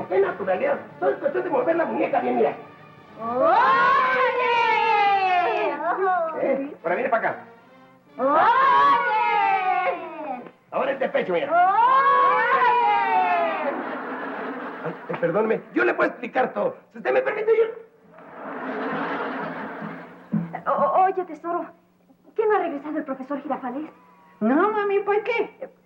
¿Con qué naturalidad? Solo es cuestión de mover la muñeca bien, mira. ¡Ole! Ahora viene para acá. ¡Ole! Ahora es de pecho, mira. ¡Ole! Ay, perdóneme, yo le puedo explicar todo. Si usted me permite, yo... Oye, tesoro, ¿qué no ha regresado el profesor Girafales? No, mami, ¿por qué?